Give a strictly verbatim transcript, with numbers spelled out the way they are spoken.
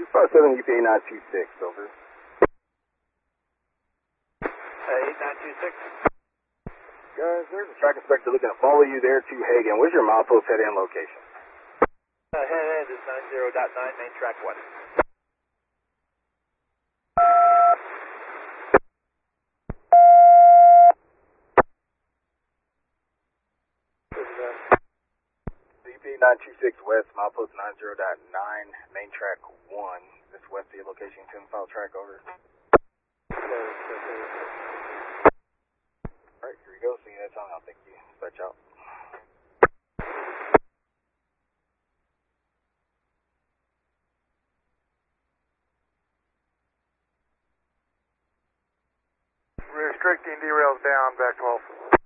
two five seven U P A nine two six, over. eight nine two six. Guys, there's a track inspector looking to follow you there to Hagen. Where's your milepost head-in location? Uh, head is nine zero dot nine, main track one. U P A nine two six West, milepost nine zero dot nine, main track one. This west of your location, ten file track, over. Alright, here we go. See you next time. I'll thank you. Dispatch out. Restricting derails down, back twelve.